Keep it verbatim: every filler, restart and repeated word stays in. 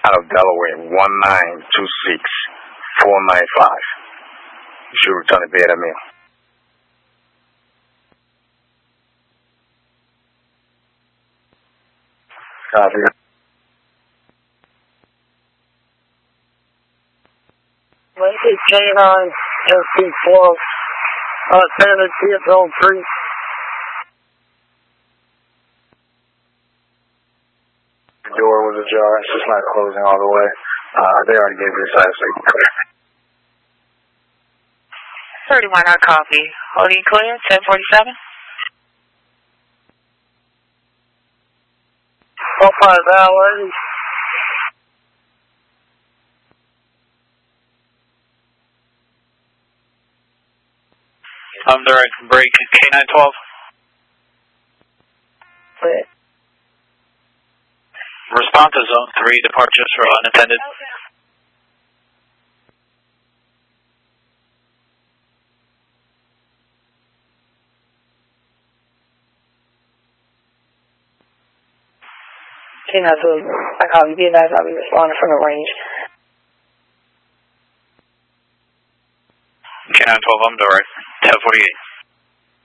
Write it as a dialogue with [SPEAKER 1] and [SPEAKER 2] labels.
[SPEAKER 1] out of Delaware, one nine two six four nine five. You should return a beta mail. Copy.
[SPEAKER 2] Lincoln K nine S P twelve, uh, Santa T F L three.
[SPEAKER 1] The door was ajar, it's just not closing all the way. Uh, they already gave you a size, so you can clear.
[SPEAKER 3] thirty-one, our copy. Holding clear, ten forty-seven.
[SPEAKER 2] Oh five Valet.
[SPEAKER 4] I'm direct break K nine twelve.
[SPEAKER 2] Wait.
[SPEAKER 4] Respond to zone three, departures for unattended.
[SPEAKER 2] K nine twelve, I copy. Be advised, I'll be responding from the range.
[SPEAKER 4] K nine twelve, I'm direct ten forty-eight.